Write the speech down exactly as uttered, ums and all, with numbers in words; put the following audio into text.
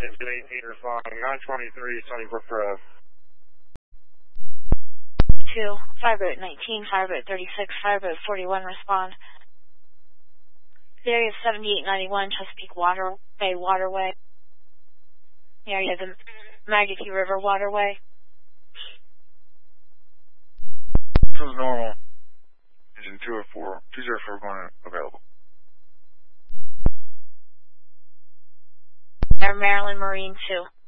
Engine two eighteen responding, nine twenty-three, Sunnybrook Drive. two, Firebird nineteen, Firebird thirty-six, Firebird forty-one respond. The area of seventy-eight ninety-one, Chesapeake Waterway Waterway. The area of the Magothy River Waterway. This is normal. Engine two oh four, two oh four going available. Air Maryland Marine two.